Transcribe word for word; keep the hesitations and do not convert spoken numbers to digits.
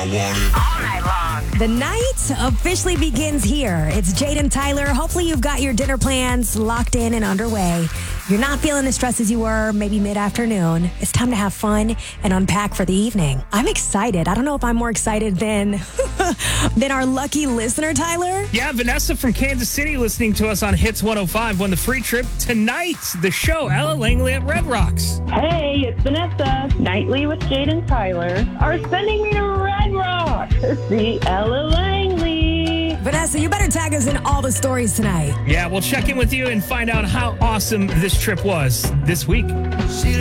The night officially begins here. It's Jade and Tyler. Hopefully you've got your dinner plans locked in and underway. You're not feeling as stressed as you were maybe mid-afternoon. It's time to have fun and unpack for the evening. I'm excited. I don't know if I'm more excited than, than our lucky listener, Tyler. Yeah, Vanessa from Kansas City listening to us on Hits one oh five won the free trip tonight. The show, Ella Langley at Red Rocks. Hey, it's Vanessa. Nightly with Jade and Tyler are sending me to Red Rocks to see Ella Langley. Vanessa, you better tag us in all the stories tonight. Yeah, we'll check in with you and find out how awesome this trip was this week.